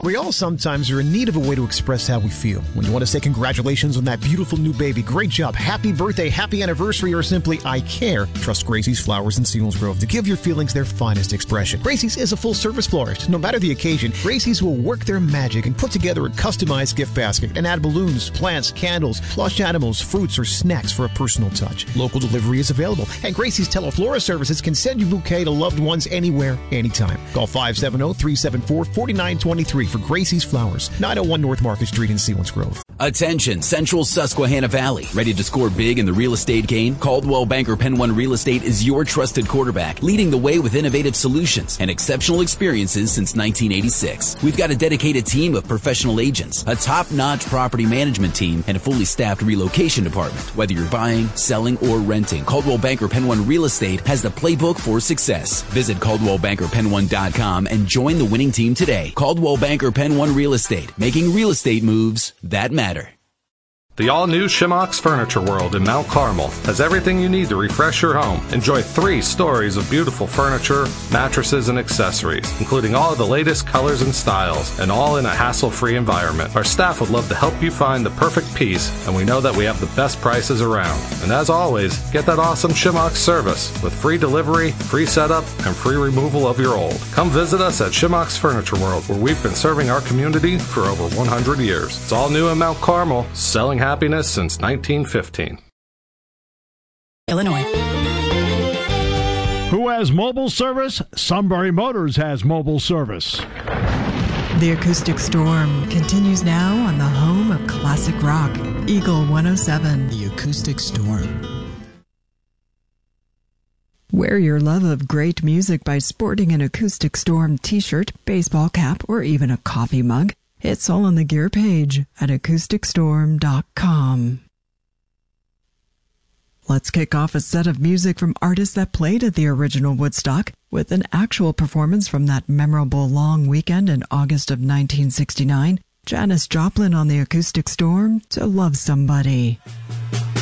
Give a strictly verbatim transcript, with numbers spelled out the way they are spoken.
We all sometimes are in need of a way to express how we feel. When you want to say congratulations on that beautiful new baby, great job, happy birthday, happy anniversary, or simply I care, trust Gracie's Flowers in Selinsgrove to give your feelings their finest expression. Gracie's is a full-service florist. No matter the occasion, Gracie's will work their magic and put together a customized gift basket and add balloons, plants, candles, plush animals, fruits, or snacks for a personal touch. Local delivery is available, and Gracie's Teleflora services can send your bouquet to loved ones anywhere, anytime. Call five seven zero, three seven four, four nine two three for Gracie's Flowers, nine oh one North Market Street in Selinsgrove. Attention, Central Susquehanna Valley. Ready to score big in the real estate game? Coldwell Banker Penn One Real Estate is your trusted quarterback, leading the way with innovative solutions and exceptional experiences since nineteen eighty-six. We've got a dedicated team of professional agents, a top-notch property management team, and a fully staffed relocation department. Whether you're buying, selling, or renting, Coldwell Banker Penn One Real Estate has the playbook for success. Visit Coldwell Banker Penn One dot com and join the winning team today. Coldwell Banker Penn One Real Estate, making real estate moves that matter. The all-new Shimox Furniture World in Mount Carmel has everything you need to refresh your home. Enjoy three stories of beautiful furniture, mattresses, and accessories, including all of the latest colors and styles, and all in a hassle-free environment. Our staff would love to help you find the perfect piece, and we know that we have the best prices around. And as always, get that awesome Shimox service with free delivery, free setup, and free removal of your old. Come visit us at Shimox Furniture World, where we've been serving our community for over one hundred years. It's all new in Mount Carmel, selling happiness since nineteen fifteen. Illinois. Who has mobile service? Sunbury Motors has mobile service. The Acoustic Storm continues now on the home of classic rock, Eagle one oh seven. The Acoustic Storm. Wear your love of great music by sporting an Acoustic Storm t-shirt, baseball cap, or even a coffee mug. It's all on the gear page at acoustic storm dot com. Let's kick off a set of music from artists that played at the original Woodstock with an actual performance from that memorable long weekend in August of nineteen sixty-nine. Janis Joplin on the Acoustic Storm to Love Somebody.